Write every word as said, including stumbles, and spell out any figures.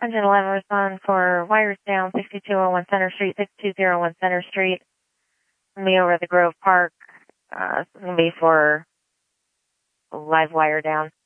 one eleven respond for wires down, sixty-two oh one Center Street, sixty-two oh one Center Street. Me over at the Grove Park. Uh, it's going to be for live wire down.